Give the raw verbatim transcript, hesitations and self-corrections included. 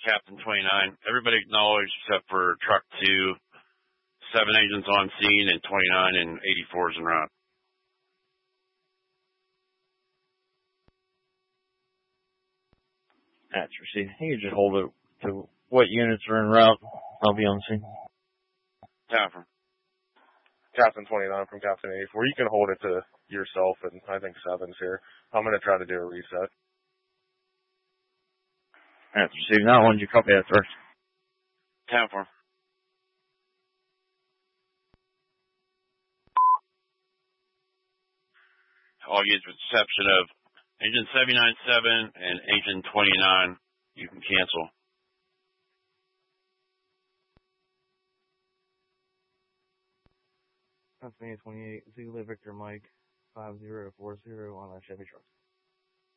Captain twenty-nine. Everybody acknowledged except for truck two, seven agents on scene, and twenty-nine and eighty-fours en route. That's received. You can just hold it to what units are en route. I'll be on scene. Captain. Captain twenty-nine from Captain eighty-four. You can hold it to yourself, and I think seven's here. I'm going to try to do a reset. That's received. Now, when did you copy that first? Ten for. All units with exception of Agent seven nine seven and Agent twenty-nine, you can cancel. Pennsylvania twenty-eight, Zulu Victor Mike, five zero four zero on our Chevy truck.